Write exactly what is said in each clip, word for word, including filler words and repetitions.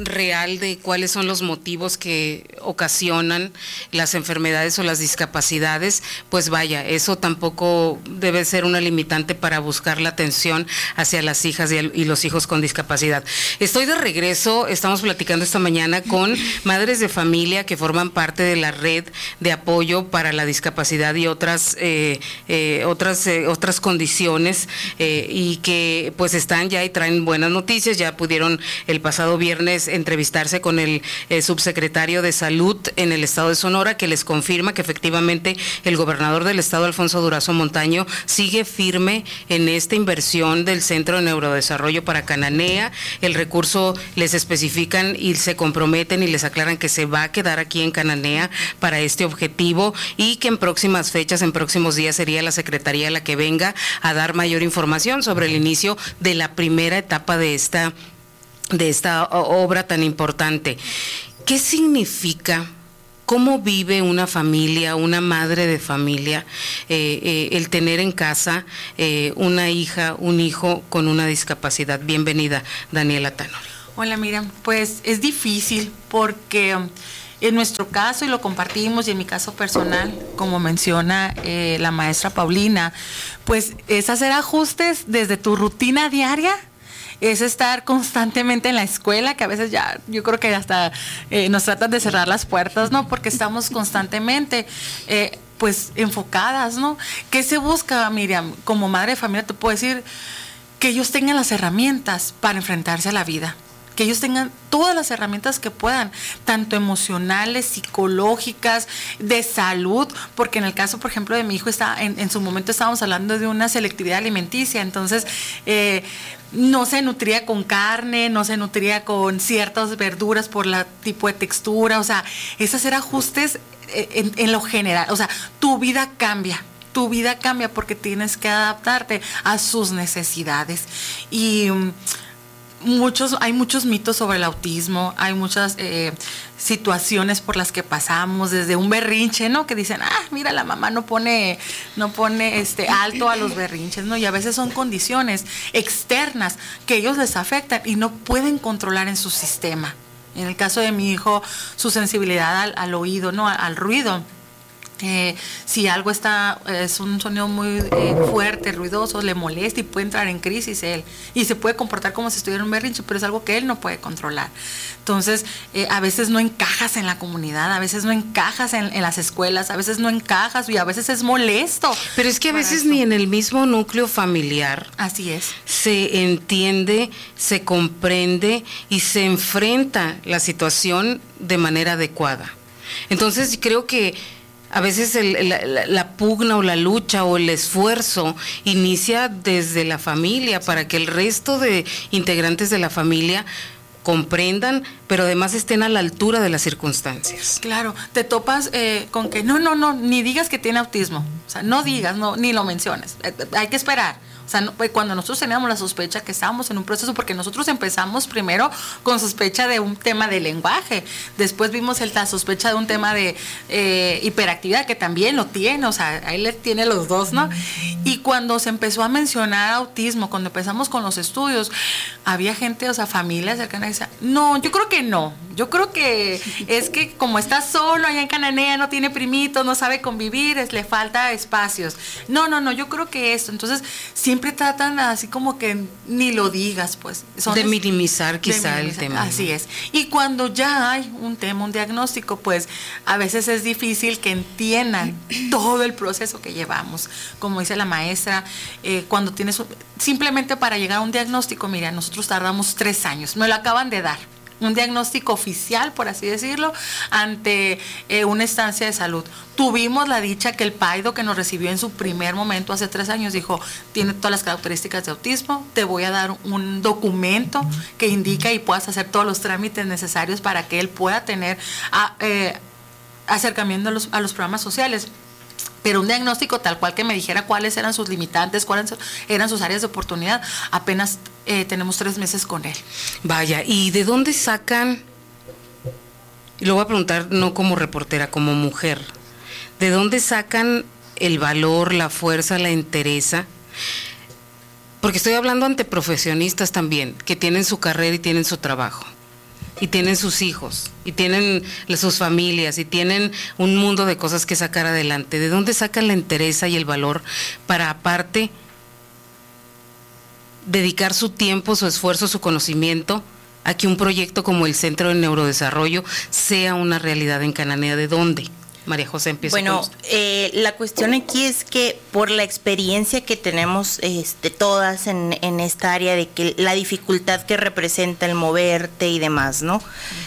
real de cuáles son los motivos que ocasionan las enfermedades o las discapacidades, pues vaya, eso tampoco debe ser una limitante para buscar la atención hacia las hijas y, el, y los hijos con discapacidad. Estoy de regreso, estamos platicando esta mañana con madres de familia que forman parte de la red de apoyo para la discapacidad y otras eh, eh, otras eh, otras condiciones eh, y que pues están ya y traen buenas noticias. Ya pudieron el pasado viernes entrevistarse con el eh, subsecretario de Salud en el estado de Sonora, que les confirma que efectivamente el gobernador del estado, Alfonso Durazo Montaño, sigue firme en esta inversión del Centro de Neurodesarrollo para Cananea. El recurso les especifican y se comprometen y les aclaran que se va a quedar aquí en Cananea para este objetivo y que en próximas fechas, en próximos días, sería la Secretaría la que venga a dar mayor información sobre el inicio de la primera etapa de esta de esta obra tan importante. ¿Qué significa? ¿Cómo vive una familia, una madre de familia, eh, eh, el tener en casa eh, una hija, un hijo con una discapacidad? Bienvenida, Daniela Tanor. Hola, Miriam. Pues es difícil porque en nuestro caso, y lo compartimos, y en mi caso personal, como menciona eh, la maestra Paulina, pues es hacer ajustes desde tu rutina diaria. Es estar constantemente en la escuela, que a veces ya, yo creo que hasta eh, nos tratan de cerrar las puertas, ¿no? Porque estamos constantemente, eh, pues, enfocadas, ¿no? ¿Qué se busca, Miriam? Como madre de familia te puedo decir que ellos tengan las herramientas para enfrentarse a la vida, que ellos tengan todas las herramientas que puedan, tanto emocionales, psicológicas, de salud, porque en el caso, por ejemplo, de mi hijo, está, en, en su momento estábamos hablando de una selectividad alimenticia, entonces eh, no se nutría con carne, no se nutría con ciertas verduras por el tipo de textura, o sea, es hacer ajustes en, en lo general, o sea, tu vida cambia. Tu vida cambia porque tienes que adaptarte a sus necesidades. Y muchos, hay muchos mitos sobre el autismo, hay muchas eh, situaciones por las que pasamos, desde un berrinche, ¿no? Que dicen, ah, mira, la mamá no pone, no pone este alto a los berrinches, ¿no? Y a veces son condiciones externas que ellos les afectan y no pueden controlar en su sistema. En el caso de mi hijo, su sensibilidad al, al oído, ¿no? Al, al ruido. Eh, si algo está, es un sonido muy eh, fuerte, ruidoso, le molesta y puede entrar en crisis él, y se puede comportar como si estuviera en un berrinche, pero es algo que él no puede controlar. Entonces, eh, a veces no encajas en la comunidad, a veces no encajas en, en las escuelas, a veces no encajas y a veces es molesto. Pero es que a veces eso, ni en el mismo núcleo familiar. Así es. Se entiende, se comprende y se enfrenta la situación de manera adecuada. Entonces, creo que a veces el, la, la, la pugna o la lucha o el esfuerzo inicia desde la familia para que el resto de integrantes de la familia comprendan, pero además estén a la altura de las circunstancias. Claro, te topas eh, con que no, no, no, ni digas que tiene autismo, o sea, no digas, no, ni lo menciones, eh, hay que esperar. O sea, no, cuando nosotros teníamos la sospecha que estábamos en un proceso, porque nosotros empezamos primero con sospecha de un tema de lenguaje, después vimos el, la sospecha de un tema de eh, hiperactividad, que también lo tiene, o sea, ahí le tiene los dos, ¿no? Y cuando se empezó a mencionar autismo, cuando empezamos con los estudios, había gente, o sea, familias cercanas que decían, no, yo creo que no, yo creo que es que como está solo allá en Cananea, no tiene primitos, no sabe convivir, es, le falta espacios. No, no, no, yo creo que esto, entonces, si siempre tratan así como que ni lo digas, pues. Son de es, minimizar quizá de minimizar, el tema. Así es. Y cuando ya hay un tema, un diagnóstico, pues a veces es difícil que entiendan todo el proceso que llevamos. Como dice la maestra, eh, cuando tienes, simplemente para llegar a un diagnóstico, mira, nosotros tardamos tres años, me lo acaban de dar. Un diagnóstico oficial, por así decirlo, ante eh, una estancia de salud. Tuvimos la dicha que el PAIDO, que nos recibió en su primer momento hace tres años, dijo, tiene todas las características de autismo, te voy a dar un documento que indica y puedas hacer todos los trámites necesarios para que él pueda tener a, eh, acercamiento a los, a los programas sociales. Pero un diagnóstico tal cual que me dijera cuáles eran sus limitantes, cuáles eran sus áreas de oportunidad, apenas eh, tenemos tres meses con él. Vaya, ¿y de dónde sacan? Y lo voy a preguntar no como reportera, como mujer. ¿De dónde sacan el valor, la fuerza, la entereza? Porque estoy hablando ante profesionistas también, que tienen su carrera y tienen su trabajo. y tienen sus hijos, y tienen sus familias, y tienen un mundo de cosas que sacar adelante. ¿De dónde sacan la entereza y el valor para, aparte, dedicar su tiempo, su esfuerzo, su conocimiento a que un proyecto como el Centro de Neurodesarrollo sea una realidad en Cananea? ¿De dónde? María José, empieza. Bueno, eh, la cuestión aquí es que por la experiencia que tenemos este, todas en, en esta área de que la dificultad que representa el moverte y demás, ¿no?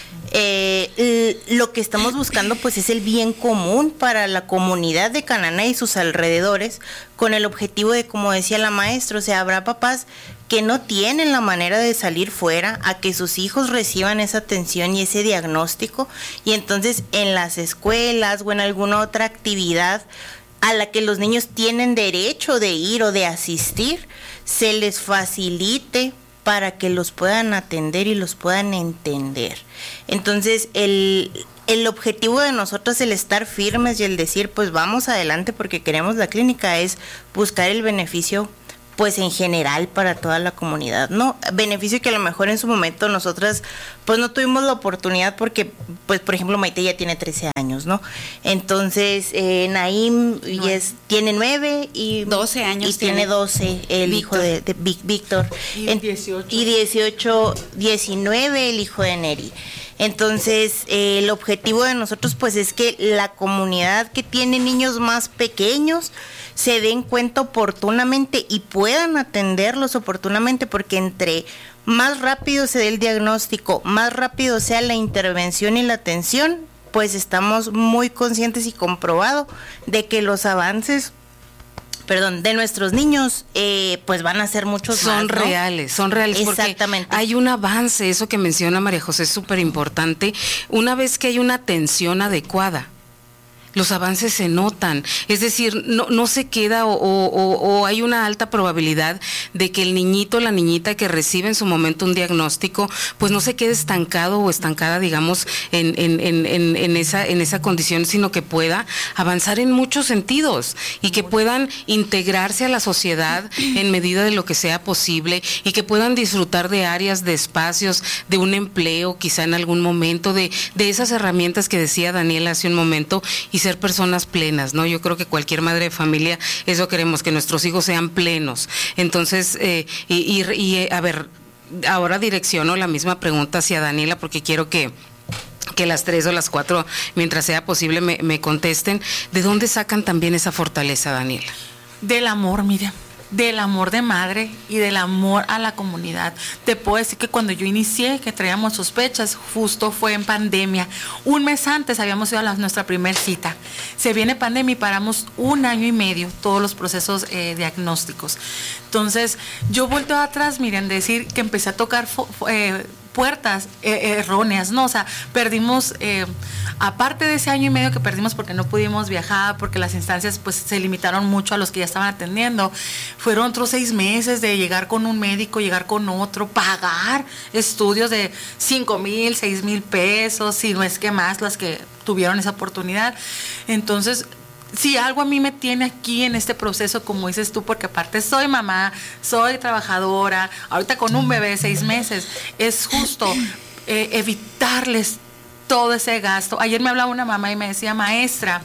Eh, lo que estamos buscando pues es el bien común para la comunidad de Cananea y sus alrededores, con el objetivo de, como decía la maestra, o sea, habrá papás que no tienen la manera de salir fuera a que sus hijos reciban esa atención y ese diagnóstico, y entonces en las escuelas o en alguna otra actividad a la que los niños tienen derecho de ir o de asistir, se les facilite para que los puedan atender y los puedan entender. Entonces, el, el objetivo de nosotros, el estar firmes y el decir, pues vamos adelante porque queremos la clínica, es buscar el beneficio pues en general para toda la comunidad, ¿no? Beneficio que a lo mejor en su momento nosotras pues no tuvimos la oportunidad porque, pues por ejemplo, Maite ya tiene trece años, ¿no? Entonces, eh, Naim y es, tiene nueve y doce años. Y tiene doce el Víctor. Hijo de, de Víctor. Y dieciocho. Y dieciocho, diecinueve el hijo de Neri. Entonces, eh, el objetivo de nosotros pues es que la comunidad que tiene niños más pequeños se den cuenta oportunamente y puedan atenderlos oportunamente, porque entre más rápido se dé el diagnóstico, más rápido sea la intervención y la atención, pues estamos muy conscientes y comprobado de que los avances perdón, de nuestros niños, eh, pues van a ser muchos son más, ¿no? reales, son reales. Exactamente. Porque hay un avance, eso que menciona María José es súper importante. Una vez que hay una atención adecuada, los avances se notan, es decir, no, no se queda o, o, o hay una alta probabilidad de que el niñito o la niñita que recibe en su momento un diagnóstico, pues no se quede estancado o estancada, digamos, en, en, en, en, esa, en esa condición, sino que pueda avanzar en muchos sentidos y que puedan integrarse a la sociedad en medida de lo que sea posible y que puedan disfrutar de áreas, de espacios, de un empleo, quizá en algún momento, de, de esas herramientas que decía Daniela hace un momento, y ser personas plenas, ¿no? Yo creo que cualquier madre de familia, eso queremos, que nuestros hijos sean plenos. Entonces, eh, y, y, y a ver, ahora direcciono la misma pregunta hacia Daniela, porque quiero que que las tres o las cuatro, mientras sea posible, me, me contesten. ¿De dónde sacan también esa fortaleza, Daniela? Del amor, Miriam. Del amor de madre y del amor a la comunidad. Te puedo decir que cuando yo inicié, que traíamos sospechas, justo fue en pandemia. Un mes antes habíamos ido a la, nuestra primer cita. Se viene pandemia y paramos un año y medio todos los procesos eh, diagnósticos. Entonces, yo vuelto atrás, miren, decir que empecé a tocar eh, puertas eh, erróneas, ¿no? O sea, perdimos, eh, aparte de ese año y medio que perdimos porque no pudimos viajar, porque las instancias pues se limitaron mucho a los que ya estaban atendiendo, fueron otros seis meses de llegar con un médico, llegar con otro, pagar estudios de cinco mil, seis mil pesos, si no es que más las que tuvieron esa oportunidad. Entonces, si algo a mí me tiene aquí en este proceso, como dices tú, porque aparte soy mamá, soy trabajadora, ahorita con un bebé de seis meses, es justo eh, evitarles todo ese gasto. Ayer me hablaba una mamá y me decía, maestra,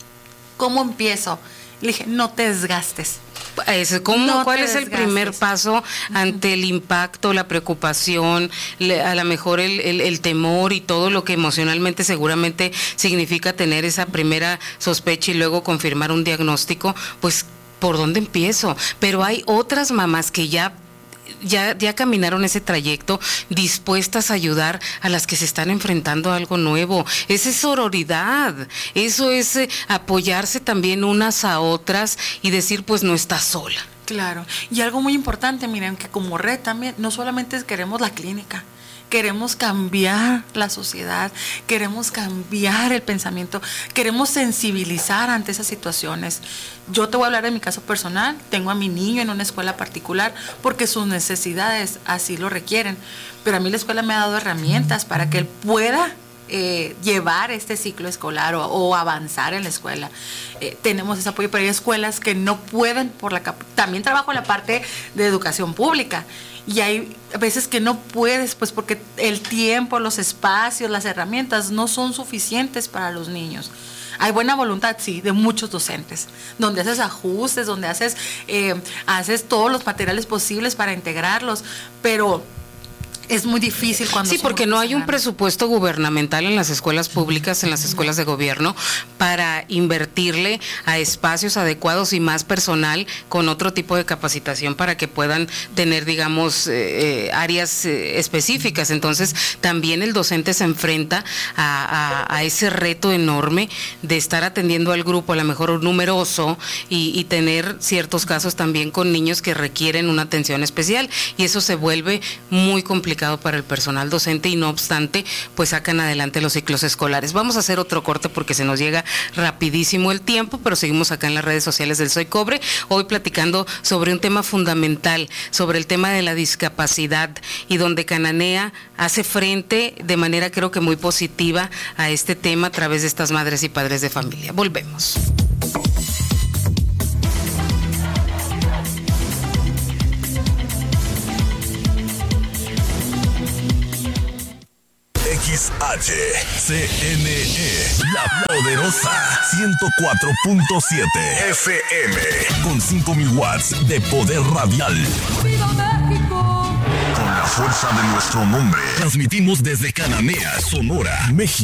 ¿cómo empiezo? Le dije, no te desgastes. ¿Cómo, no ¿Cuál es el primer paso ante el impacto, la preocupación, le, a lo mejor el, el, el temor y todo lo que emocionalmente seguramente significa tener esa primera sospecha y luego confirmar un diagnóstico? Pues, ¿por dónde empiezo? Pero hay otras mamás que ya Ya, ya caminaron ese trayecto, dispuestas a ayudar a las que se están enfrentando a algo nuevo. Esa es sororidad, eso es eh, apoyarse también unas a otras y decir, pues no estás sola. Claro, y algo muy importante, miren, que como red también, no solamente queremos la clínica, queremos cambiar la sociedad, queremos cambiar el pensamiento, queremos sensibilizar ante esas situaciones. Yo te voy a hablar de mi caso personal, tengo a mi niño en una escuela particular porque sus necesidades así lo requieren, pero a mí la escuela me ha dado herramientas para que él pueda eh, llevar este ciclo escolar o, o avanzar en la escuela. Eh, tenemos ese apoyo, pero hay escuelas que no pueden por la... También trabajo en la parte de educación pública y hay veces que no puedes, pues porque el tiempo, los espacios, las herramientas no son suficientes para los niños. Hay buena voluntad, sí, de muchos docentes, donde haces ajustes, donde haces, eh, haces todos los materiales posibles para integrarlos, pero es muy difícil cuando... Sí, porque no hay un presupuesto gubernamental en las escuelas públicas, en las escuelas de gobierno, para invertirle a espacios adecuados y más personal con otro tipo de capacitación para que puedan tener, digamos, eh, áreas eh, específicas. Entonces, también el docente se enfrenta a, a, a ese reto enorme de estar atendiendo al grupo, a lo mejor numeroso, y, y tener ciertos casos también con niños que requieren una atención especial, y eso se vuelve muy complicado para el personal docente, y no obstante, pues sacan adelante los ciclos escolares. Vamos a hacer otro corte porque se nos llega rapidísimo el tiempo, pero seguimos acá en las redes sociales del Soy Cobre, hoy platicando sobre un tema fundamental, sobre el tema de la discapacidad, y donde Cananea hace frente de manera creo que muy positiva a este tema a través de estas madres y padres de familia. Volvemos. X H C N E, La Poderosa, ciento cuatro punto siete F M, con cinco mil watts de poder radial. ¡Viva México! Con la fuerza de nuestro nombre, transmitimos desde Cananea, Sonora, México.